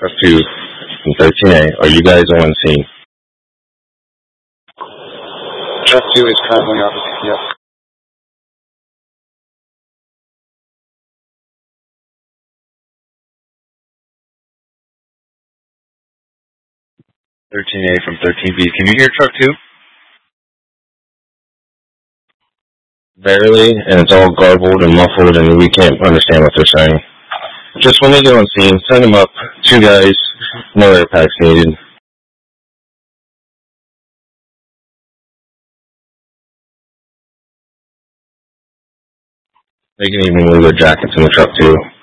Truck 2 from 13A. Are you guys on scene? Truck 2 is currently on the scene, yes. 13A from 13B. Can you hear Truck 2? Barely, and it's all garbled and muffled, and we can't understand what they're saying. Just when they get on scene, send them up. 2 guys, no air packs needed. They can even leave their jackets in the truck too.